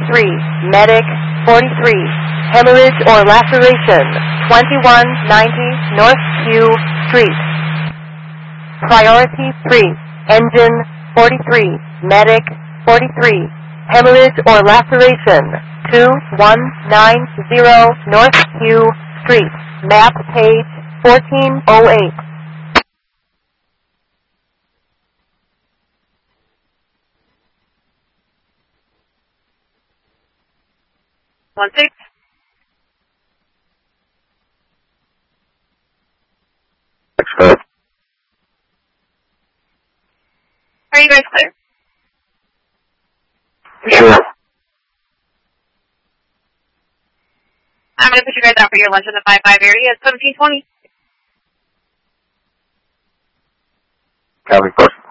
Medic 43. Hemorrhage or laceration 2190 North Q Street. Priority 3. Engine 43. Medic 43. Hemorrhage or laceration 2190 North Q Street. Map page 1408. One six. Are you guys clear? Sure. I'm going to put you guys out for your lunch in the 5-5 area at 1720. Copy, person.